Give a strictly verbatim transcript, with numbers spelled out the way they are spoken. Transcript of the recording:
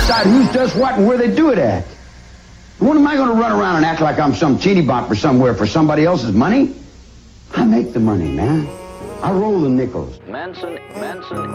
decide who's does what and where they do it at. When am I going to run around and act like I'm some teeny bopper somewhere for somebody else's money? I make the money, man. I roll the nickels. Manson, Manson,